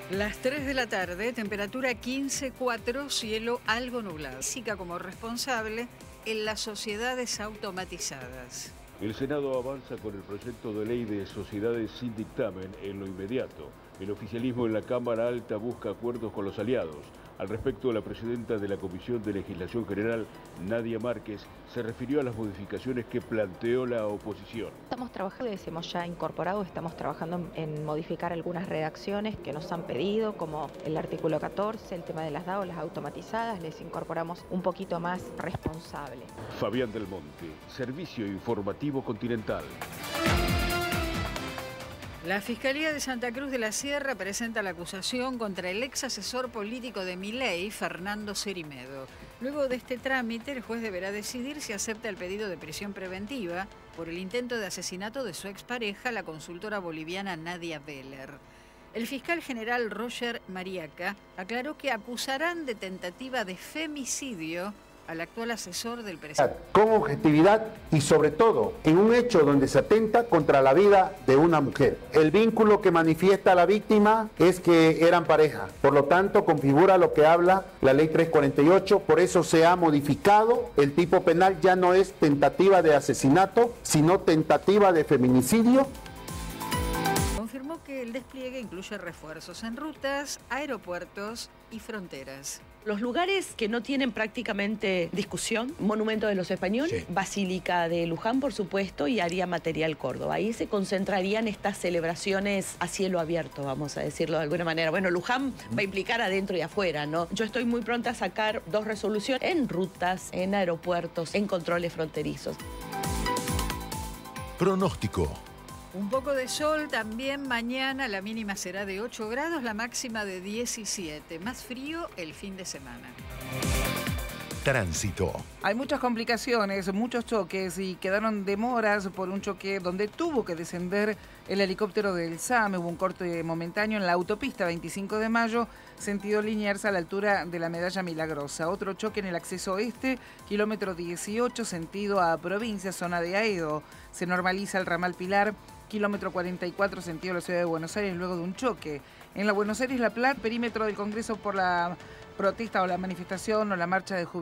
Las 3 de la tarde, temperatura 15,4, cielo algo nublado. Física como responsable en las sociedades automatizadas. El Senado avanza con el proyecto de ley de sociedades sin dictamen en lo inmediato. El oficialismo en la Cámara Alta busca acuerdos con los aliados. Al respecto, la presidenta de la Comisión de Legislación General, Nadia Márquez, se refirió a las modificaciones que planteó la oposición. Estamos trabajando, hemos ya incorporado, estamos trabajando en modificar algunas redacciones que nos han pedido, como el artículo 14, el tema de las DAO, las automatizadas, les incorporamos un poquito más responsable. Fabián del Monte, Servicio Informativo Continental. La Fiscalía de Santa Cruz de la Sierra presenta la acusación contra el ex asesor político de Milei, Fernando Cerimedo. Luego de este trámite, el juez deberá decidir si acepta el pedido de prisión preventiva por el intento de asesinato de su expareja, la consultora boliviana Nadia Beller. El fiscal general Roger Mariaca aclaró que acusarán de tentativa de femicidio al actual asesor del presidente. Con objetividad y sobre todo en un hecho donde se atenta contra la vida de una mujer. El vínculo que manifiesta la víctima es que eran pareja, por lo tanto configura lo que habla la ley 348, por eso se ha modificado el tipo penal, ya no es tentativa de asesinato, sino tentativa de feminicidio. Confirmó que el despliegue incluye refuerzos en rutas, aeropuertos y fronteras. Los lugares que no tienen prácticamente discusión, Monumento de los Españoles, sí. Basílica de Luján, por supuesto, y Área Material Córdoba. Ahí se concentrarían estas celebraciones a cielo abierto, vamos a decirlo de alguna manera. Bueno, Luján va a implicar adentro y afuera, ¿no? Yo estoy muy pronta a sacar 2 resoluciones en rutas, en aeropuertos, en controles fronterizos. Pronóstico. Un poco de sol también mañana, la mínima será de 8 grados, la máxima de 17. Más frío el fin de semana. Tránsito. Hay muchas complicaciones, muchos choques y quedaron demoras por un choque donde tuvo que descender el helicóptero del SAM. Hubo un corte momentáneo en la autopista 25 de mayo, sentido Liniers a la altura de la Medalla Milagrosa. Otro choque en el acceso oeste, kilómetro 18, sentido a provincia, zona de Aedo. Se normaliza el ramal Pilar, kilómetro 44, sentido a la ciudad de Buenos Aires, luego de un choque. En la Buenos Aires-La Plata, perímetro del Congreso por la protesta o la manifestación o la marcha de jubilación.